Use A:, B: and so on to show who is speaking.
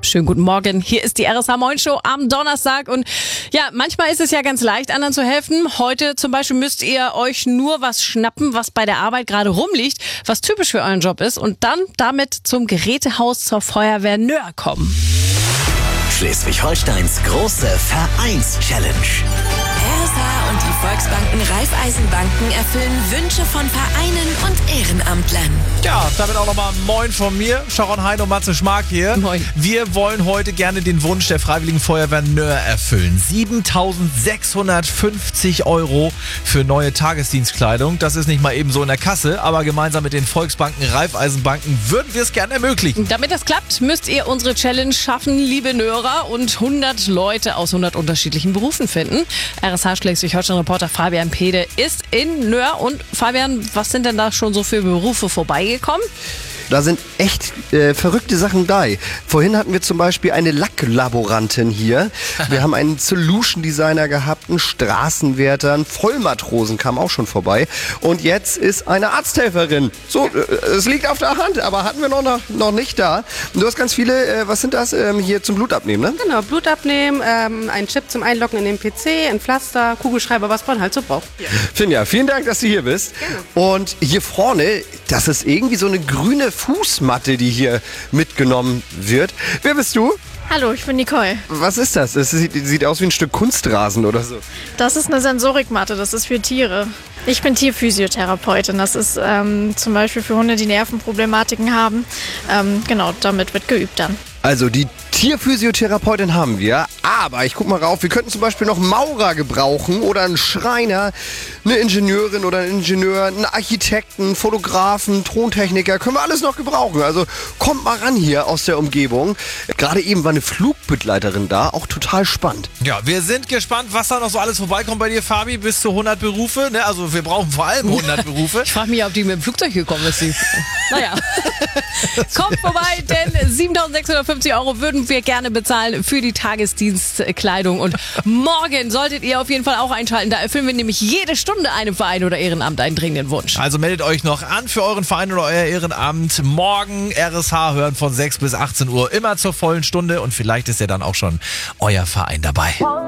A: Schönen guten Morgen. Hier ist die RSH Moin Show am Donnerstag. Und ja, manchmal ist es ja ganz leicht, anderen zu helfen. Heute zum Beispiel müsst ihr euch nur was schnappen, was bei der Arbeit gerade rumliegt, was typisch für euren Job ist, und dann damit zum Gerätehaus zur Feuerwehr Nöhr kommen.
B: Schleswig-Holsteins große Vereins-Challenge.
C: RSH und die Volksbanken Raiffeisenbanken erfüllen Wünsche von Vereinen und Ehrenamtlern.
D: Ja, damit auch nochmal Moin von mir, Sharon Hein und Matze Schmark hier.
A: Moin.
D: Wir wollen heute gerne den Wunsch der Freiwilligen Feuerwehr Nöhr erfüllen. 7.650 € für neue Tagesdienstkleidung. Das ist nicht mal eben so in der Kasse, aber gemeinsam mit den Volksbanken Raiffeisenbanken würden wir es gerne ermöglichen.
A: Damit das klappt, müsst ihr unsere Challenge schaffen, liebe Nörer, und 100 Leute aus 100 unterschiedlichen Berufen finden. RSH Schleswig-Holstein-Reporter Fabian Pede ist in Nöhr. Und Fabian, was sind denn da schon so für Berufe vorbeigekommen?
E: Da sind echt verrückte Sachen bei. Vorhin hatten wir zum Beispiel eine Lacklaborantin hier. Wir haben einen Solution Designer gehabt, einen Straßenwärter, einen Vollmatrosen kam auch schon vorbei. Und jetzt ist eine Arzthelferin. So, es liegt auf der Hand, aber hatten wir noch nicht da. Und du hast ganz viele, was sind das, hier zum Blutabnehmen, ne?
F: Genau, Blut abnehmen, ein Chip zum Einloggen in den PC, ein Pflaster, Kugelschreiber, was man halt so braucht. Ja.
E: Finja, vielen Dank, dass du hier bist.
F: Gerne.
E: Und hier vorne, das ist irgendwie so eine grüne Fußmatte, die hier mitgenommen wird. Wer bist du?
G: Hallo, ich bin Nicole.
E: Was ist das? Es sieht aus wie ein Stück Kunstrasen oder so.
G: Das ist eine Sensorikmatte, das ist für Tiere. Ich bin Tierphysiotherapeutin. Das ist zum Beispiel für Hunde, die Nervenproblematiken haben. Genau, damit wird geübt dann.
E: Also die Tierphysiotherapeutin haben wir, aber ich guck mal rauf, wir könnten zum Beispiel noch einen Maurer gebrauchen oder einen Schreiner, eine Ingenieurin oder einen Ingenieur, einen Architekten, einen Fotografen, Tontechniker, können wir alles noch gebrauchen. Also kommt mal ran hier aus der Umgebung. Gerade eben war eine Flugbegleiterin da, auch total spannend.
D: Ja, wir sind gespannt, was da noch so alles vorbeikommt bei dir, Fabi, bis zu 100 Berufe. Ne? Also wir brauchen vor allem 100 Berufe.
A: Ich frage mich, ob die mit dem Flugzeug gekommen ist. Naja. Kommt vorbei, denn 7.650 € würden wir gerne bezahlen für die Tagesdienstkleidung. Und morgen solltet ihr auf jeden Fall auch einschalten. Da erfüllen wir nämlich jede Stunde einem Verein oder Ehrenamt einen dringenden Wunsch.
D: Also meldet euch noch an für euren Verein oder euer Ehrenamt. Morgen RSH hören von 6 bis 18 Uhr, immer zur vollen Stunde. Und vielleicht ist ja dann auch schon euer Verein dabei.